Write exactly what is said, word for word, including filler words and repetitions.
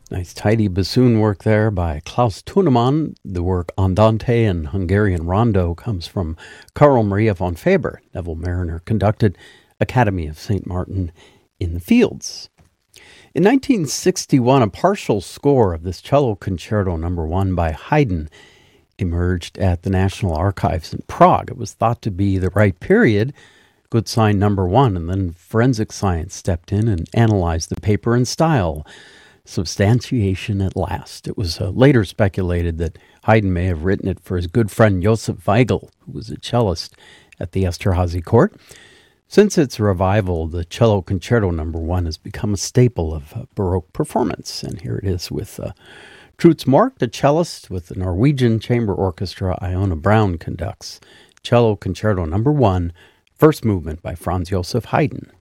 Nice tidy bassoon work there by Klaus Thunemann. The work Andante and Hungarian Rondo comes from Carl Maria von Faber. Neville Marriner conducted Academy of Saint Martin in the Fields. In nineteen sixty-one, a partial score of this cello concerto number one by Haydn emerged at the National Archives in Prague. It was thought to be the right period, good sign number one, and then forensic science stepped in and analyzed the paper and style. Substantiation at last. It was uh, later speculated that Haydn may have written it for his good friend Josef Weigl, who was a cellist at the Esterházy court. Since its revival, the cello concerto number one has become a staple of uh, Baroque performance, and here it is with uh, Truls Mork, the cellist, with the Norwegian Chamber Orchestra. Iona Brown conducts cello concerto number one, first movement by Franz Joseph Haydn.